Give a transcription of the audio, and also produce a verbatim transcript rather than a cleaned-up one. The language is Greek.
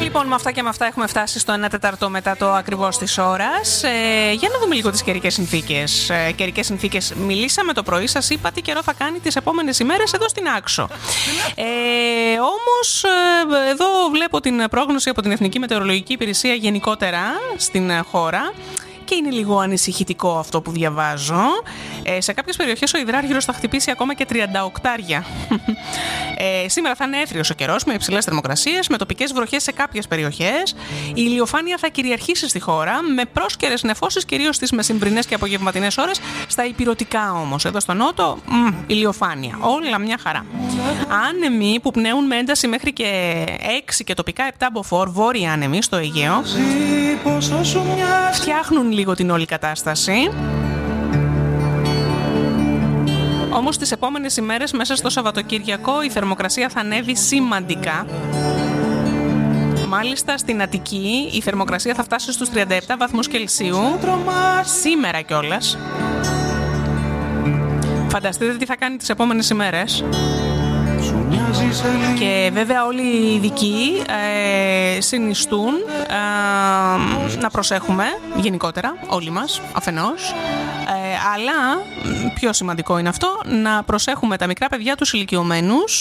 Λοιπόν, με αυτά και με αυτά έχουμε φτάσει στο ένα τέταρτο μετά το ακριβώς της ώρας. Ε, για να δούμε λίγο τις καιρικές συνθήκες. Ε, καιρικές συνθήκες μιλήσαμε το πρωί, σας είπα τι καιρό θα κάνει τις επόμενες ημέρες εδώ στην Άξο. Ε, όμως, ε, εδώ βλέπω την πρόγνωση από την Εθνική Μετεωρολογική Υπηρεσία γενικότερα στην χώρα. Και είναι λίγο ανησυχητικό αυτό που διαβάζω. Ε, σε κάποιες περιοχές ο υδράργυρος θα χτυπήσει ακόμα και τριάντα οκτώ. Ε, σήμερα θα είναι έθριος ο καιρός με υψηλές θερμοκρασίες, με τοπικές βροχές σε κάποιες περιοχές. Η ηλιοφάνεια θα κυριαρχήσει στη χώρα, με πρόσκαιρες νεφώσεις κυρίως στις μεσημβρινές και απογευματινές ώρες. Στα ηπειρωτικά όμως, εδώ στο νότο, μ, ηλιοφάνεια. Όλα μια χαρά. Άνεμοι που πνέουν με ένταση μέχρι και έξι και τοπικά επτά μποφόρ, βόρεια άνεμοι στο Αιγαίο, φτιάχνουν λίγο την όλη κατάσταση. Όμως τις επόμενες ημέρες μέσα στο Σαββατοκύριακο η θερμοκρασία θα ανέβει σημαντικά. Μάλιστα στην Αττική η θερμοκρασία θα φτάσει στους τριάντα επτά βαθμούς Κελσίου σήμερα κιόλας. Φανταστείτε τι θα κάνει τις επόμενες ημέρες. Και βέβαια όλοι οι ειδικοί ε, συνιστούν ε, να προσέχουμε γενικότερα, όλοι μας αφενός, ε, αλλά πιο σημαντικό είναι αυτό, να προσέχουμε τα μικρά παιδιά, τους ηλικιωμένους,